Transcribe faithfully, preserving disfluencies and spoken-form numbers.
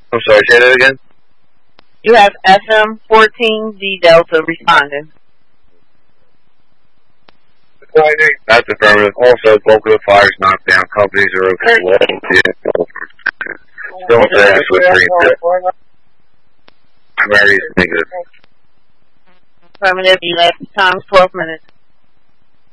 I'm sorry, say that again? You have F M fourteen D Delta responding. That's affirmative. Also, bulk of the fires knocked down. Companies are okay. Well, still in service with green. Primary is negative. Affirmative, you left time twelve minutes.